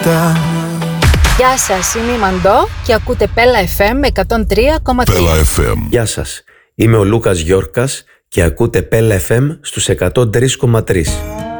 Γεια σας, είμαι η Μαντώ και ακούτε Πέλα FM 103,3. Πέλα FM. Γεια σας, είμαι ο Λούκας Γιόρκας και ακούτε Πέλα FM στους 103,3.